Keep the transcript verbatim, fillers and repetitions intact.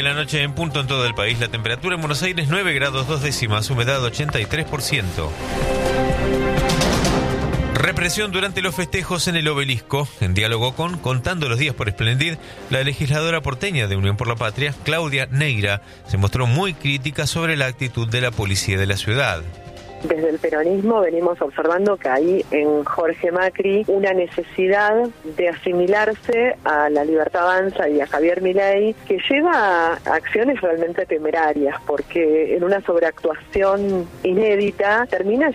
la noche en punto en todo el país. La temperatura en Buenos Aires nueve grados dos décimas, humedad ochenta y tres por ciento. Represión durante los festejos en el Obelisco. En diálogo con Contando los días por Splendid, la legisladora porteña de Unión por la Patria, Claudia Neira, se mostró muy crítica sobre la actitud de la policía de la ciudad. Desde el peronismo venimos observando que hay en Jorge Macri una necesidad de asimilarse a la Libertad Avanza y a Javier Milei, que lleva a acciones realmente temerarias, porque en una sobreactuación inédita termina